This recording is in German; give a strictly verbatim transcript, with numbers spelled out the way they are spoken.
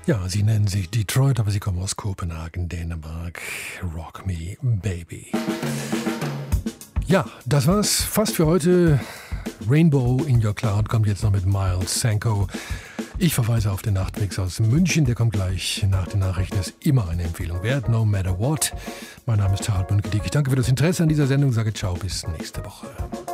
Ja, sie nennen sich Detroit, aber sie kommen aus Kopenhagen, Dänemark. Rock Me Baby. Ja, das war's fast für heute. Rainbow in Your Cloud kommt jetzt noch mit Miles Sanko. Ich verweise auf den Nachtmix aus München, der kommt gleich nach den Nachrichten. Ist immer eine Empfehlung wert, no matter what. Mein Name ist Harald Münkedik. Ich danke für das Interesse an dieser Sendung, sage ciao, bis nächste Woche.